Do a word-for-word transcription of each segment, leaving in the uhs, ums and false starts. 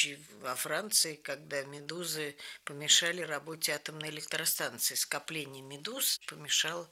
случай во Франции, когда медузы помешали работе атомной электростанции. Скопление медуз помешало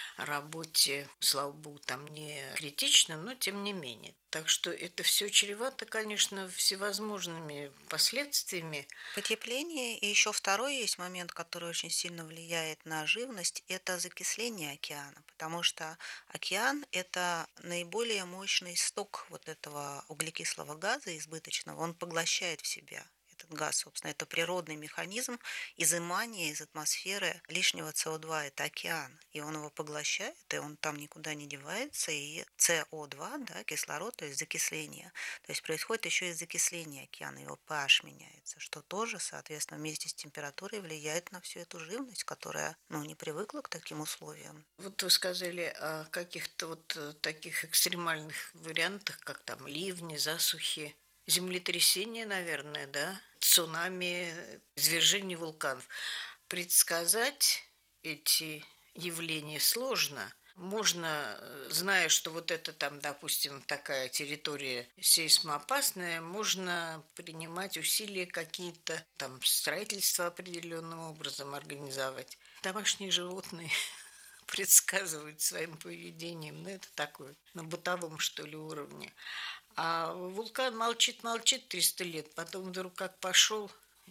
работе, слава богу, там не критично, но тем не менее. Так что это все чревато, конечно, всевозможными последствиями. Потепление. И еще второй есть момент, который очень сильно влияет на живность, это закисление океана, потому что океан– это наиболее мощный сток вот этого углекислого газа избыточного, он поглощает в себя этот газ, собственно, это природный механизм изымания из атмосферы лишнего С О два, это океан, и он его поглощает, и он там никуда не девается, и С О два, да, кислород, то есть закисление, то есть происходит еще и закисление океана, его pH меняется, что тоже, соответственно, вместе с температурой влияет на всю эту живность, которая, ну, не привыкла к таким условиям. Вот вы сказали о каких-то вот э, таких экстремальных вариантах, как там ливни, засухи, землетрясения, наверное, да, цунами, э, извержение вулканов. Предсказать эти явления сложно. Можно, э, зная, что вот это там, допустим, такая территория сейсмоопасная, можно принимать усилия какие-то, там, строительство определенным образом организовать. Домашние животные предсказывают своим поведением. Ну, это такое, на бытовом, что ли, уровне. А вулкан молчит-молчит триста лет, потом вдруг как пошел,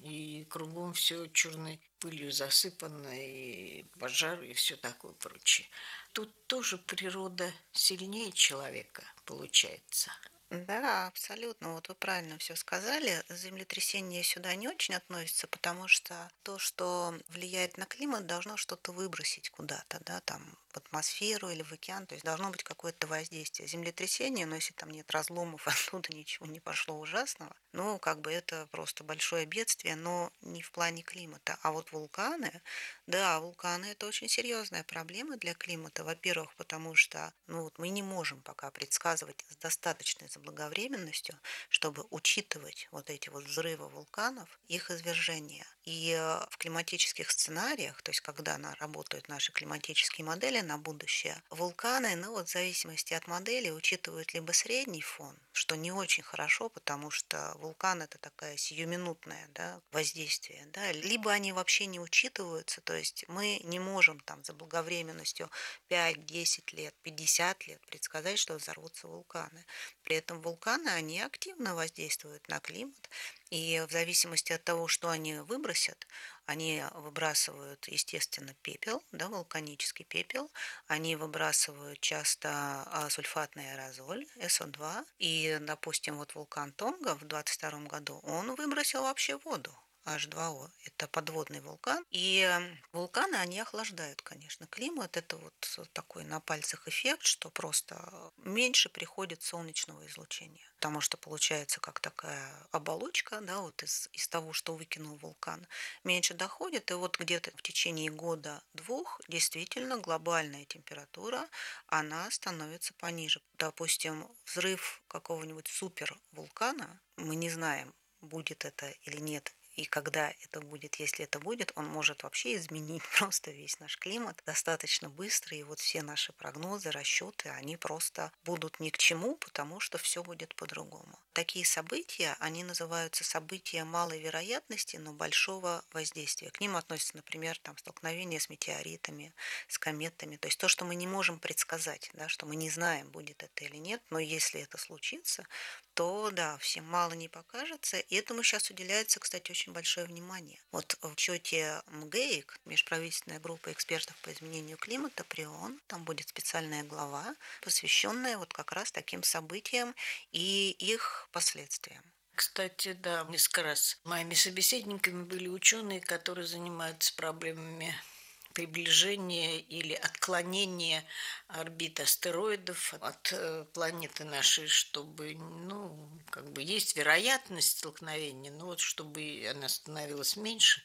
и кругом все черной пылью засыпано, и пожары, и все такое прочее. Тут тоже природа сильнее человека, получается. Да, абсолютно. Вот вы правильно все сказали. Землетрясение сюда не очень относится, потому что то, что влияет на климат, должно что-то выбросить куда-то, да, там в атмосферу или в океан, то есть должно быть какое-то воздействие. Землетрясение, но если там нет разломов, оттуда ничего не пошло ужасного, ну, как бы это просто большое бедствие, но не в плане климата. А вот вулканы, да, вулканы– это очень серьезная проблема для климата. Во-первых, потому что, ну, вот мы не можем пока предсказывать с достаточной заблаговременностью, чтобы учитывать вот эти вот взрывы вулканов, их извержения. И э, в климатических сценариях, то есть когда на, работают наши климатические модели на будущее, вулканы, ну вот в зависимости от модели, учитывают либо средний фон, что не очень хорошо, потому что вулкан это такая сиюминутное, да, воздействие, да, либо они вообще не учитываются, то есть мы не можем там заблаговременностью пять-десять лет, пятьдесят лет предсказать, что взорвутся вулканы. При этом вулканы, они активно воздействуют на климат, и в зависимости от того, что они выбросят, они выбрасывают, естественно, пепел, да, вулканический пепел, они выбрасывают часто а, сульфатный аэрозоль С О два, и, допустим, вот вулкан Тонга в двадцать втором году, он выбросил вообще воду. H два O– это подводный вулкан. И э, вулканы, они охлаждают, конечно, климат. Это вот такой на пальцах эффект, что просто меньше приходит солнечного излучения. Потому что получается как такая оболочка, да, вот из, из того, что выкинул вулкан, меньше доходит. И вот где-то в течение года-двух действительно глобальная температура, она становится пониже. Допустим, взрыв какого-нибудь супервулкана, мы не знаем, будет это или нет, и когда это будет, если это будет, он может вообще изменить просто весь наш климат достаточно быстро. И вот все наши прогнозы, расчеты, они просто будут ни к чему, потому что все будет по-другому. Такие события, они называются события малой вероятности, но большого воздействия. К ним относятся, например, там, столкновение с метеоритами, с кометами. То есть то, что мы не можем предсказать, да, что мы не знаем, будет это или нет. Но если это случится, то да, всем мало не покажется. И этому сейчас уделяется, кстати, очень большое внимание. Вот в учете МГЭИК, межправительственная группа экспертов по изменению климата при ООН, там будет специальная глава, посвященная вот как раз таким событиям и их последствиям. Кстати, да, несколько раз моими собеседниками были ученые, которые занимаются проблемами приближения или отклонения орбит астероидов от э, планеты нашей, чтобы, ну, как бы есть вероятность столкновения, но вот чтобы она становилась меньше,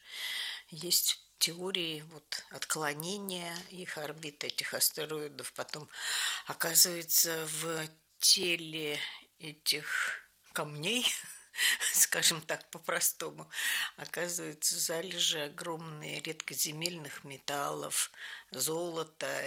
есть теории вот отклонения их орбит, этих астероидов. Потом, оказывается, в теле этих камней, скажем так, по-простому, оказывается, залежи огромные редкоземельных металлов, золота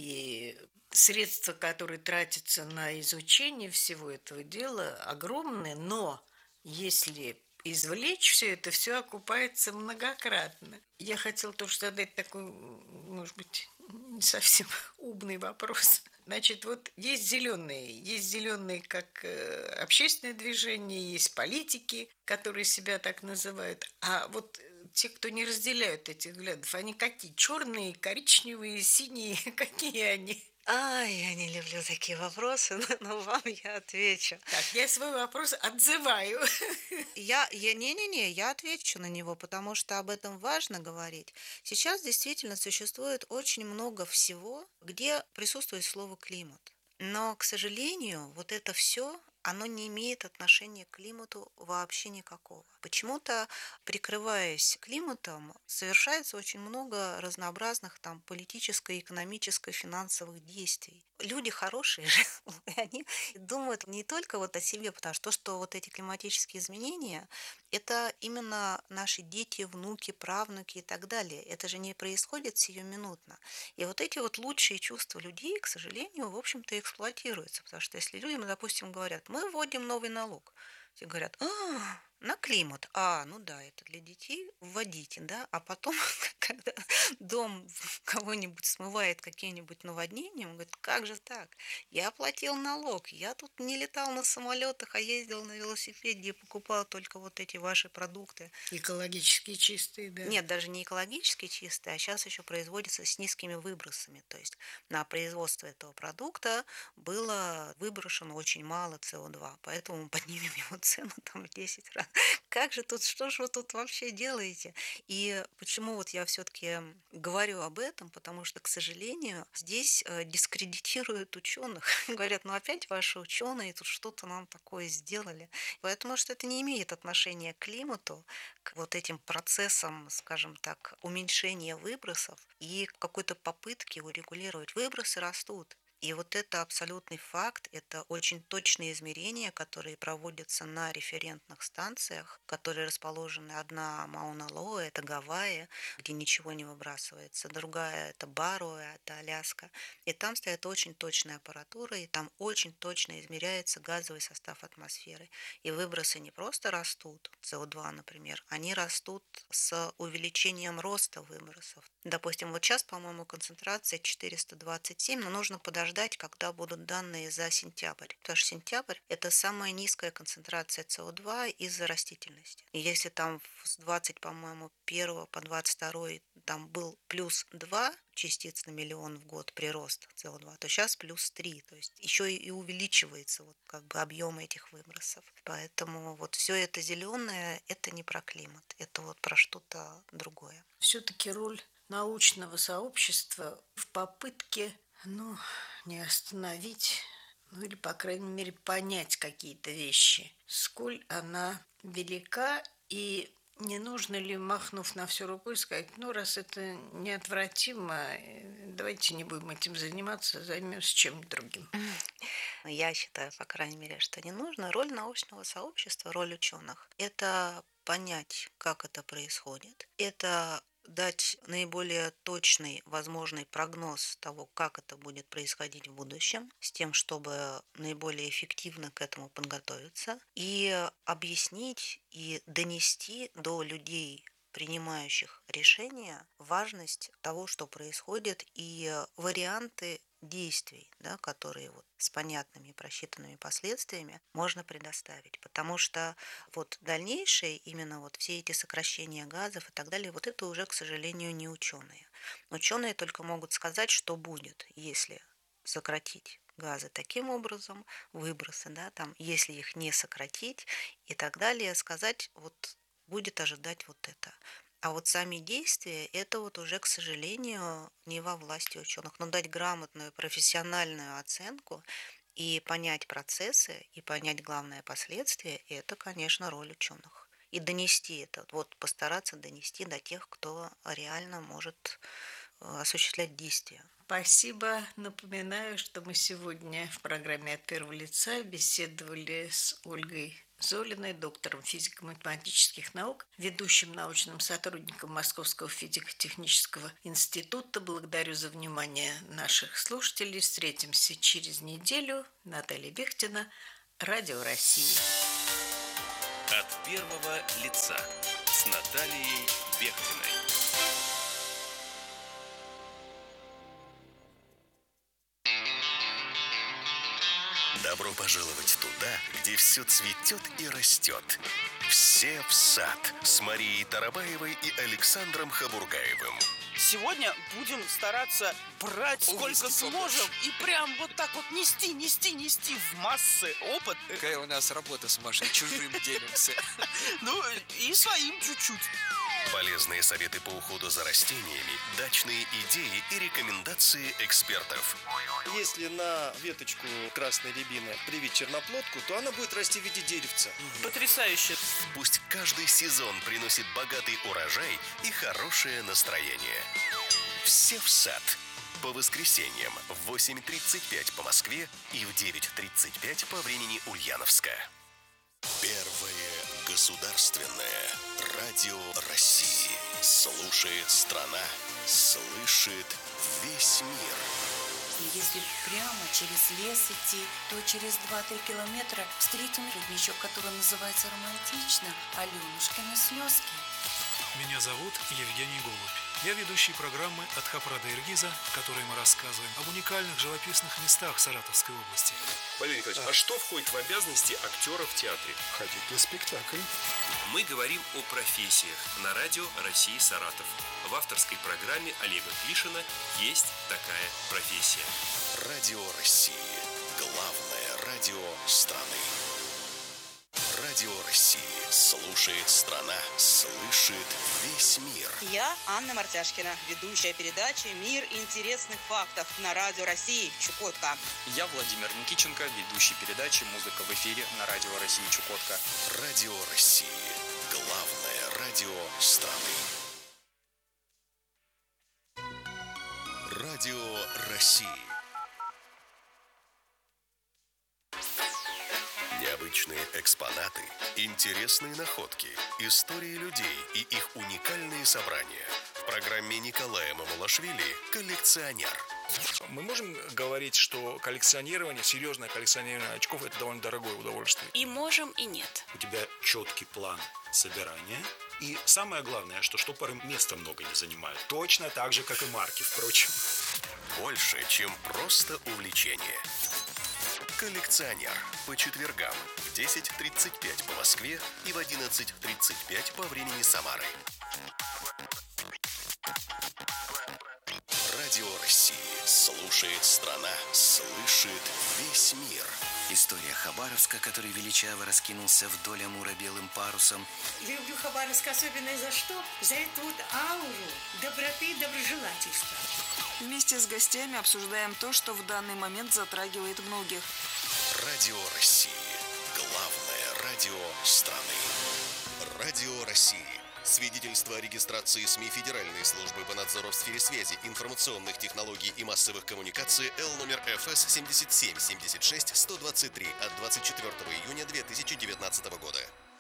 и средства, которые тратятся на изучение всего этого дела, огромные, но если извлечь все это, все окупается многократно. Я хотела тоже задать такой, может быть, не совсем умный вопрос. Значит, вот есть зеленые, есть зеленые как э, общественное движение, есть политики, которые себя так называют. А вот э, те, кто не разделяют этих взглядов, они какие? Черные, коричневые, синие? Какие они? Ай, я не люблю такие вопросы, но вам я отвечу. Так, я свой вопрос отзываю. Я, я, не-не-не, я отвечу на него, потому что об этом важно говорить. Сейчас действительно существует очень много всего, где присутствует слово климат. Но, к сожалению, вот это все, оно не имеет отношения к климату вообще никакого. Почему-то, прикрываясь климатом, совершается очень много разнообразных там политическо, экономическо, финансовых действий. Люди хорошие же, и они думают не только вот о себе, потому что то, что вот эти климатические изменения, это именно наши дети, внуки, правнуки и так далее. Это же не происходит сиюминутно. И вот эти вот лучшие чувства людей, к сожалению, в общем-то, эксплуатируются. Потому что если людям, допустим, говорят, мы вводим новый налог, все говорят, а, на климат. А, ну да, это для детей, вводите, да. А потом, когда дом кого-нибудь смывает каким-нибудь наводнением, он говорит, как же так? Я оплатил налог, я тут не летал на самолетах, а ездил на велосипеде и покупал только вот эти ваши продукты. Экологически чистые, да. Нет, даже не экологически чистые, а сейчас еще производится с низкими выбросами. То есть на производство этого продукта было выброшено очень мало С О два, поэтому мы поднимем его цену там в десять раз. Как же тут, что же вы тут вообще делаете? И почему вот я все-таки говорю об этом, потому что, к сожалению, здесь э, дискредитируют ученых. Говорят, ну опять ваши ученые тут что-то нам такое сделали. Потому что это не имеет отношения к климату, к вот этим процессам, скажем так, уменьшения выбросов и какой-то попытки урегулировать. Выбросы растут. И вот это абсолютный факт, это очень точные измерения, которые проводятся на референтных станциях, которые расположены. Одна Мауна-Лоа, это Гавайи, где ничего не выбрасывается, другая это Баруэ, это Аляска. И там стоит очень точная аппаратура, и там очень точно измеряется газовый состав атмосферы. И выбросы не просто растут, С О два, например, они растут с увеличением роста выбросов. Допустим, вот сейчас, по-моему, концентрация четыреста двадцать семь, но нужно подождать, когда будут данные за сентябрь. Потому что сентябрь – это самая низкая концентрация С О два из-за растительности. И если там с двадцать, по-моему, первого по двадцать второй там был плюс два частиц на миллион в год прирост С О два, то сейчас плюс три. То есть еще и увеличивается вот как бы объем этих выбросов. Поэтому вот все это зеленое – это не про климат, это вот про что-то другое. Все-таки роль научного сообщества в попытке, ну, не остановить, ну или, по крайней мере, понять какие-то вещи, сколь она велика, и не нужно ли, махнув на всю рукой, сказать, ну, раз это неотвратимо, давайте не будем этим заниматься, займемся чем-то другим. Я считаю, по крайней мере, что не нужно. Роль научного сообщества, роль ученых – это понять, как это происходит, это дать наиболее точный возможный прогноз того, как это будет происходить в будущем, с тем, чтобы наиболее эффективно к этому подготовиться, и объяснить и донести до людей, принимающих решения, важность того, что происходит, и варианты действий, да, которые вот с понятными и просчитанными последствиями можно предоставить. Потому что вот дальнейшие, именно вот все эти сокращения газов и так далее, вот это уже, к сожалению, не ученые. Ученые только могут сказать, что будет, если сократить газы таким образом, выбросы, да, там, если их не сократить и так далее, сказать, вот будет ожидать вот это. А вот сами действия, это вот уже, к сожалению, не во власти ученых. Но дать грамотную профессиональную оценку и понять процессы, и понять главное последствия, это, конечно, роль ученых. И донести это, вот постараться донести до тех, кто реально может осуществлять действия. Спасибо. Напоминаю, что мы сегодня в программе «От первого лица» беседовали с Ольгой Золиной, доктором физико-математических наук, ведущим научным сотрудником Московского физико-технического института. Благодарю за внимание наших слушателей. Встретимся через неделю. Наталья Бехтина, Радио России. От первого лица с Натальей Бехтиной. Добро пожаловать туда, где все цветет и растет. Все в сад с Марией Тарабаевой и Александром Хабургаевым. Сегодня будем стараться брать сколько сможем и прям вот так вот нести, нести, нести в массы опыт. Какая у нас работа с Машей, чужим делимся. Ну и своим чуть-чуть. Полезные советы по уходу за растениями, дачные идеи и рекомендации экспертов. Если на веточку красной рябины привить черноплодку, то она будет расти в виде деревца. Потрясающе. Пусть каждый сезон приносит богатый урожай и хорошее настроение. Все в сад. По воскресеньям в восемь тридцать пять по Москве и в девять тридцать пять по времени Ульяновска. Первое государственное радио России. Слушает страна, слышит весь мир. И если прямо через лес идти, то через два-три километра встретим родничок, который называется романтично «Аленушкины слезки». Меня зовут Евгений Голубь. Я ведущий программы «От Хапра до Иргиза», в которой мы рассказываем об уникальных живописных местах Саратовской области. Валерий Николаевич, а что входит в обязанности актера в театре? Ходить на спектакль. Мы говорим о профессиях на радио России Саратов. В авторской программе Олега Клишина «Есть такая профессия». Радио России. Главное радио страны. Радио России. Слушает страна, слышит весь мир. Я Анна Мартяшкина, ведущая передачи «Мир интересных фактов» на Радио России Чукотка. Я Владимир Никиченко, ведущий передачи «Музыка в эфире» на Радио России Чукотка. Радио России. Главное радио страны. Радио России. Необычные экспонаты, интересные находки, истории людей и их уникальные собрания. В программе Николая Мамулашвили «Коллекционер». Мы можем говорить, что коллекционирование, серьезное коллекционирование очков – это довольно дорогое удовольствие. И можем, и нет. У тебя четкий план собирания. И самое главное, что штопоры места много не занимают. Точно так же, как и марки, впрочем. Больше, чем просто увлечение. «Коллекционер» по четвергам в десять тридцать пять по Москве и в одиннадцать тридцать пять по времени Самары. Радио России. Слушает страна, слышит весь мир. История Хабаровска, который величаво раскинулся вдоль Амура белым парусом. Люблю Хабаровск особенно за что? За эту вот ауру доброты и доброжелательства. Вместе с гостями обсуждаем то, что в данный момент затрагивает многих. Радио России. Главное радио страны. Радио России. Свидетельство о регистрации СМИ Федеральной службы по надзору в сфере связи, информационных технологий и массовых коммуникаций Л номер Ф С семьдесят семь семьдесят шесть сто двадцать три от двадцать четвёртого июня две тысячи девятнадцатого года.